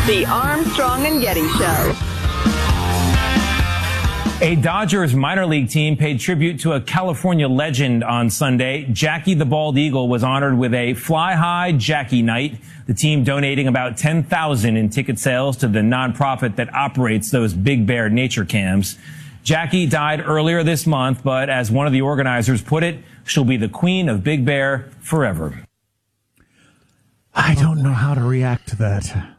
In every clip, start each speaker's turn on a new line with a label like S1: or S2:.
S1: The Armstrong and Getty Show.
S2: A Dodgers minor league team paid tribute to a California legend on Sunday. Jackie the Bald Eagle was honored with a Fly High Jackie Night. The team donating about $10,000 in ticket sales to the nonprofit that operates those Big Bear nature cams. Jackie died earlier this month, but as one of the organizers put it, she'll be the queen of Big Bear forever.
S3: I don't know how to react to that.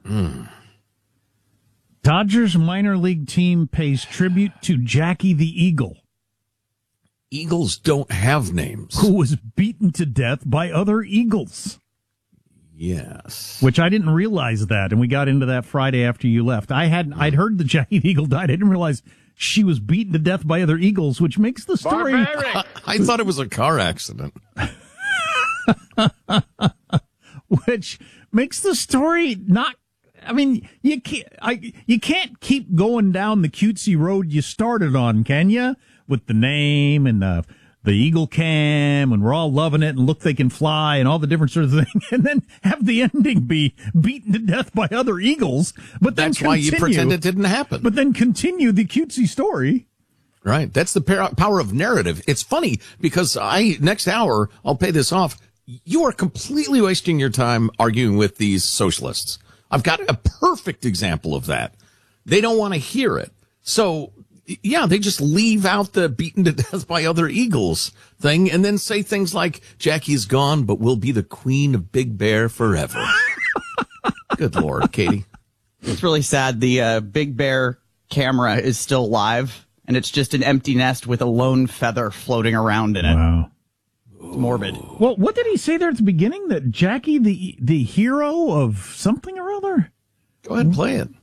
S3: Dodgers minor league team pays tribute to Jackie the Eagle.
S4: Eagles don't have names.
S3: Who was beaten to death by other Eagles.
S4: Yes.
S3: Which I didn't realize that, and we got into that Friday after you left. I'd heard the Jackie the Eagle died. I didn't realize she was beaten to death by other Eagles, which makes the story...
S4: I thought it was a car accident.
S3: Which makes the story not... I mean, you can't keep going down the cutesy road you started on, can you? With the name and the Eagle Cam, and we're all loving it, and look, they can fly, and all the different sort of things, and then have the ending be beaten to death by other Eagles. But
S4: that's why you pretend it didn't happen.
S3: But then continue the cutesy story.
S4: Right. That's the power of narrative. It's funny because next hour, I'll pay this off. You are completely wasting your time arguing with these socialists. I've got a perfect example of that. They don't want to hear it. So, yeah, they just leave out the beaten to death by other Eagles thing and then say things like, Jackie's gone, but we'll be the queen of Big Bear forever. Good Lord, Katie.
S5: It's really sad. The Big Bear camera is still live, and it's just an empty nest with a lone feather floating around in it.
S3: Wow.
S5: It's morbid.
S3: Well, what did he say there at the beginning? That Jackie, the hero of something or other?
S4: Go ahead and play it.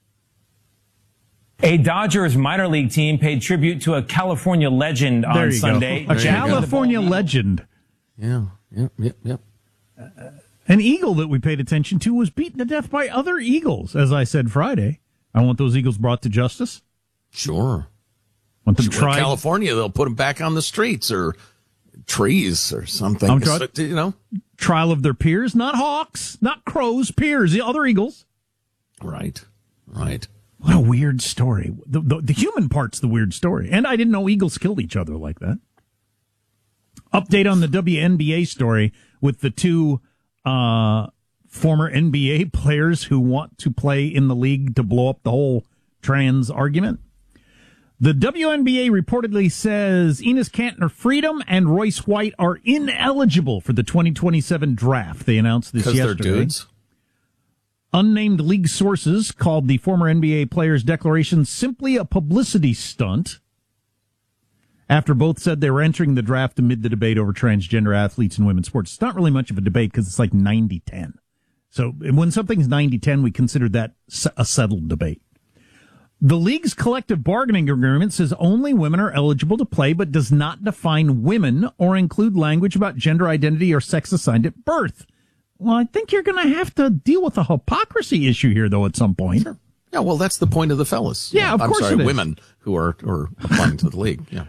S2: A Dodgers minor league team paid tribute to a California legend on Sunday.
S3: A California legend.
S4: Yeah. Yep.
S3: An eagle that we paid attention to was beaten to death by other eagles, as I said Friday. I want those eagles brought to justice.
S4: Sure.
S3: Want them tried.
S4: In California, they'll put them back on the streets or trees or something. You know,
S3: trial of their peers, not hawks, not crows, peers, the other eagles.
S4: Right.
S3: What a weird story. The human part's the weird story. And I didn't know eagles killed each other like that. Update on the WNBA story with the two former NBA players who want to play in the league to blow up the whole trans argument. The WNBA reportedly says Enes Kanter Freedom and Royce White are ineligible for the 2027 draft. They announced this yesterday.
S4: Because they're dudes?
S3: Unnamed league sources called the former NBA players' declaration simply a publicity stunt after both said they were entering the draft amid the debate over transgender athletes in women's sports. It's not really much of a debate because it's like 90-10. So when something's 90-10, we consider that a settled debate. The league's collective bargaining agreement says only women are eligible to play, but does not define women or include language about gender identity or sex assigned at birth. Well, I think you're going to have to deal with a hypocrisy issue here, though, at some point.
S4: Sure. Yeah, well, that's the point of the fellas.
S3: Yeah, of course it is.
S4: Women who are applying to the league. Yeah.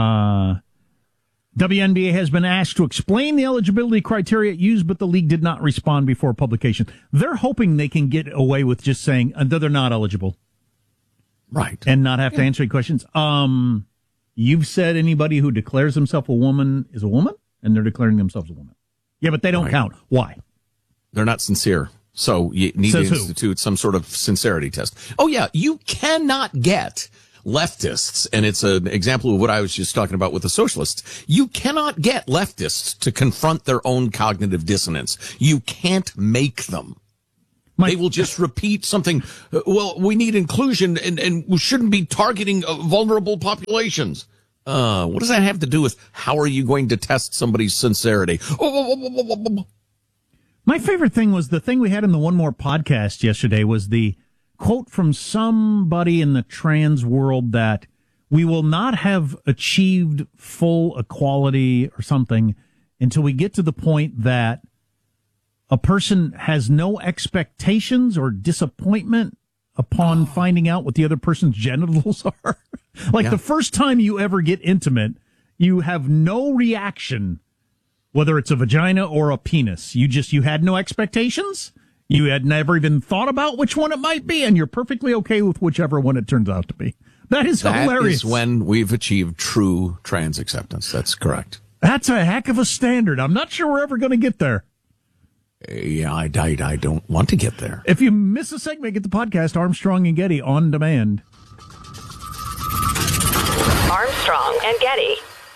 S3: WNBA has been asked to explain the eligibility criteria used, but the league did not respond before publication. They're hoping they can get away with just saying that they're not eligible.
S4: Right.
S3: And not have to answer any questions. You've said anybody who declares himself a woman is a woman, and they're declaring themselves a woman. Yeah, but they don't count. Why?
S4: They're not sincere. So you need to institute some sort of sincerity test. Oh, yeah. You cannot get leftists, and it's an example of what I was just talking about with the socialists. You cannot get leftists to confront their own cognitive dissonance. You can't make them. They will just repeat something. Well, we need inclusion and we shouldn't be targeting vulnerable populations. What does that have to do with how are you going to test somebody's sincerity?
S3: My favorite thing was the thing we had in the One More podcast yesterday was the quote from somebody in the trans world that we will not have achieved full equality or something until we get to the point that a person has no expectations or disappointment upon finding out what the other person's genitals are. The first time you ever get intimate, you have no reaction, whether it's a vagina or a penis. You had no expectations. You had never even thought about which one it might be, and you're perfectly okay with whichever one it turns out to be. That is hilarious.
S4: That is when we've achieved true trans acceptance. That's correct.
S3: That's a heck of a standard. I'm not sure we're ever going to get there.
S4: Yeah, I don't want to get there.
S3: If you miss a segment, get the podcast Armstrong and Getty on demand.
S1: Armstrong and Getty.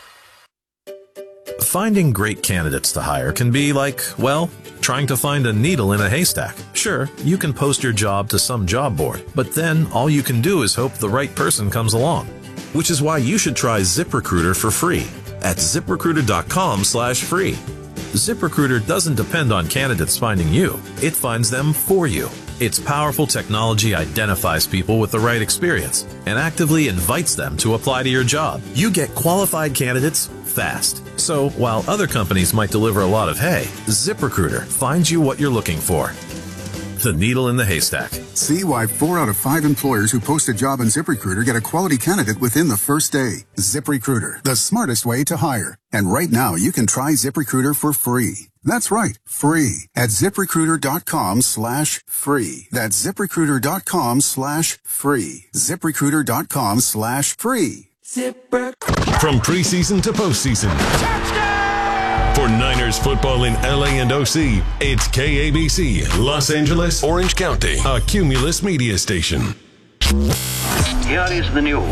S6: Finding great candidates to hire can be like, well, trying to find a needle in a haystack. Sure, you can post your job to some job board, but then all you can do is hope the right person comes along. Which is why you should try ZipRecruiter for free at ZipRecruiter.com/free. ZipRecruiter doesn't depend on candidates finding you. It finds them for you. Its powerful technology identifies people with the right experience and actively invites them to apply to your job. You get qualified candidates fast. So while other companies might deliver a lot of hay, ZipRecruiter finds you what you're looking for. The needle in the haystack.
S7: See why 4 out of 5 employers who post a job on ZipRecruiter get a quality candidate within the first day. ZipRecruiter, the smartest way to hire. And right now, you can try ZipRecruiter for free. That's right, free at ZipRecruiter.com/free. That's ZipRecruiter.com/free. ZipRecruiter.com/free.
S8: From preseason to postseason. For Niners football in LA and OC, it's KABC, Los Angeles, Orange County, a Cumulus media station.
S9: Here is the news.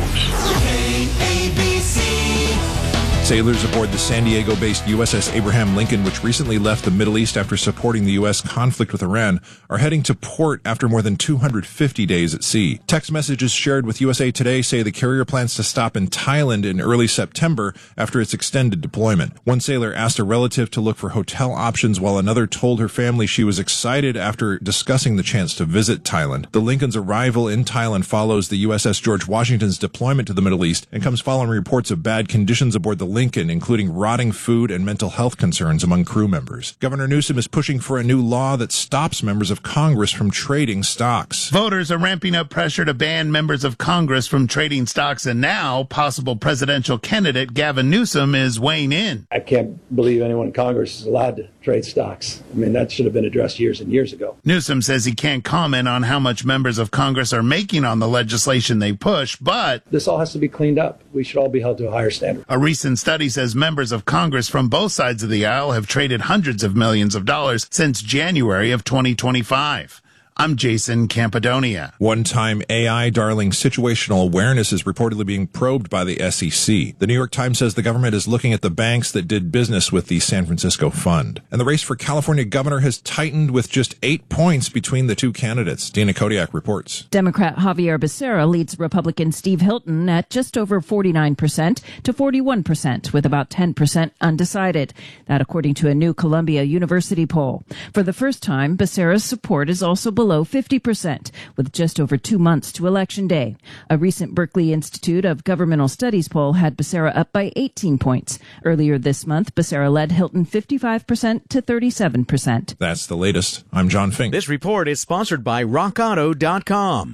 S10: Sailors aboard the San Diego-based USS Abraham Lincoln, which recently left the Middle East after supporting the U.S. conflict with Iran, are heading to port after more than 250 days at sea. Text messages shared with USA Today say the carrier plans to stop in Thailand in early September after its extended deployment. One sailor asked a relative to look for hotel options, while another told her family she was excited after discussing the chance to visit Thailand. The Lincoln's arrival in Thailand follows the USS George Washington's deployment to the Middle East and comes following reports of bad conditions aboard the Lincoln, including rotting food and mental health concerns among crew members. Governor Newsom is pushing for a new law that stops members of Congress from trading stocks.
S11: Voters are ramping up pressure to ban members of Congress from trading stocks, and now possible presidential candidate Gavin Newsom is weighing in.
S12: I can't believe anyone in Congress is allowed to trade stocks. I mean, that should have been addressed years and years ago.
S11: Newsom says he can't comment on how much members of Congress are making on the legislation they push, but
S12: this all has to be cleaned up. We should all be held to a higher standard.
S11: A recent study says members of Congress from both sides of the aisle have traded hundreds of millions of dollars since January of 2025. I'm Jason Campidonia.
S10: One-time AI darling situational awareness is reportedly being probed by the SEC. The New York Times says the government is looking at the banks that did business with the San Francisco fund. And the race for California governor has tightened with just 8 points between the two candidates. Dina Kodiak reports.
S13: Democrat Javier Becerra leads Republican Steve Hilton at just over 49% to 41%, with about 10% undecided. That according to a new Columbia University poll. For the first time, Becerra's support is also below 50%, with just over 2 months to Election Day. A recent Berkeley Institute of Governmental Studies poll had Becerra up by 18 points. Earlier this month, Becerra led Hilton 55% to 37%.
S10: That's the latest. I'm John Fink.
S14: This report is sponsored by RockAuto.com.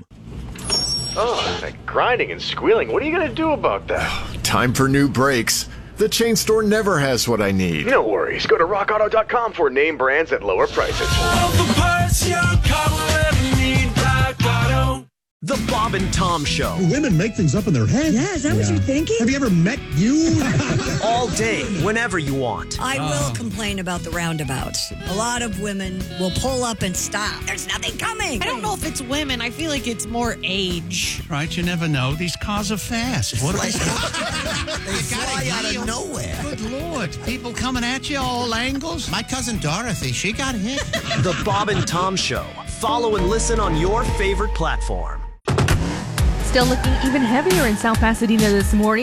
S15: Oh, that grinding and squealing. What are you going to do about that?
S16: Time for new brakes. The chain store never has what I need.
S15: No worries. Go to RockAuto.com for name brands at lower prices.
S17: All the parts your car will ever need, Rock Auto.
S14: The Bob and Tom Show.
S18: Women make things up in their head.
S19: Yeah, is that what you're thinking?
S18: Have you ever met you?
S14: All day, whenever you want.
S19: I will complain about the roundabouts. A lot of women will pull up and stop. There's nothing coming.
S20: I don't know if it's women. I feel like it's more age.
S18: Right, you never know. These cars are fast. What
S21: They fly out of nowhere.
S18: Good Lord. People coming at you all angles. My cousin Dorothy, she got hit.
S14: The Bob and Tom Show. Follow and listen on your favorite platform.
S22: Still looking even heavier in South Pasadena this morning.